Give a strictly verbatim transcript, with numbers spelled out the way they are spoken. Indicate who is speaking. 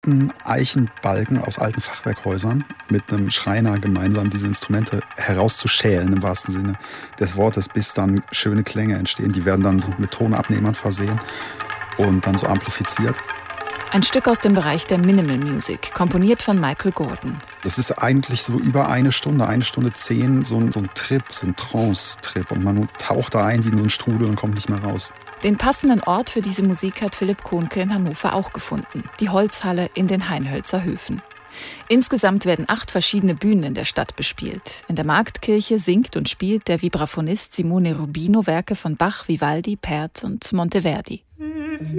Speaker 1: alten Eichenbalken aus alten Fachwerkhäusern mit einem Schreiner gemeinsam diese Instrumente herauszuschälen, im wahrsten Sinne des Wortes, bis dann schöne Klänge entstehen. Die werden dann so mit Tonabnehmern versehen und dann so amplifiziert.
Speaker 2: Ein Stück aus dem Bereich der Minimal Music, komponiert von Michael Gordon.
Speaker 1: Das ist eigentlich so über eine Stunde, eine Stunde zehn, so ein, so ein Trip, so ein Trance-Trip. Und man taucht da ein wie in so einen Strudel und kommt nicht mehr raus.
Speaker 2: Den passenden Ort für diese Musik hat Philipp Kuhnke in Hannover auch gefunden. Die Holzhalle in den Heinhölzer Höfen. Insgesamt werden acht verschiedene Bühnen in der Stadt bespielt. In der Marktkirche singt und spielt der Vibraphonist Simone Rubino Werke von Bach, Vivaldi, Pärt und Monteverdi.